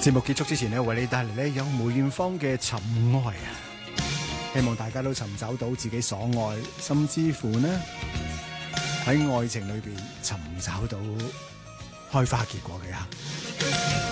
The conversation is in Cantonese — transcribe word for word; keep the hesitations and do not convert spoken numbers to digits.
節目結束之前呢，為你帶嚟呢有梅艷芳嘅《尋愛》啊！希望大家都尋找到自己所愛，甚至乎呢喺愛情裏邊尋找到開花結果嘅一刻。